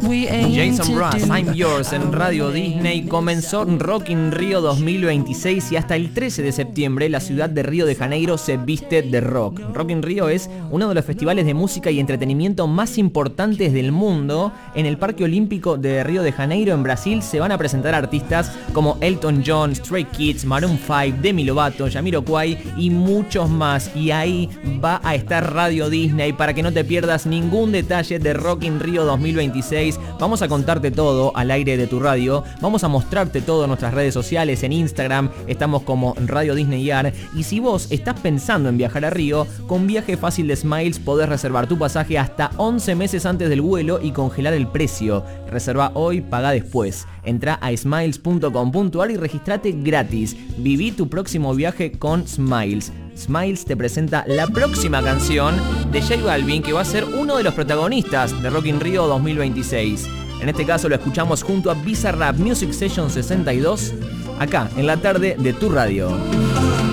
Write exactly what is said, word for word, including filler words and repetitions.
Jason Mraz, I'm Yours en Radio Disney. Comenzó Rock in Rio dos mil veintiséis y hasta el trece de septiembre la ciudad de Río de Janeiro se viste de rock. Rock in Rio es uno de los festivales de música y entretenimiento más importantes del mundo. En el Parque Olímpico de Río de Janeiro, en Brasil, se van a presentar artistas como Elton John, Stray Kids, Maroon cinco, Demi Lovato, Jamiroquai y muchos más. Y ahí va a estar Radio Disney para que no te pierdas ningún detalle de Rock in Rio dos mil veintiséis. Vamos a contarte todo al aire de tu radio. Vamos a mostrarte todo en nuestras redes sociales. En Instagram estamos como Radio Disney A R. Y si vos estás pensando en viajar a Río, con Viaje Fácil de Smiles podés reservar tu pasaje hasta once meses antes del vuelo y congelar el precio. Reserva hoy, paga después. Entra a smiles punto com punto a r y registrate gratis. Viví tu próximo viaje con Smiles. Smiles te presenta la próxima canción de J Balvin, que va a ser uno de los protagonistas de Rock in Rio dos mil veintiséis. En este caso lo escuchamos junto a Bizarrap Music Session sesenta y dos, acá en la tarde de tu radio.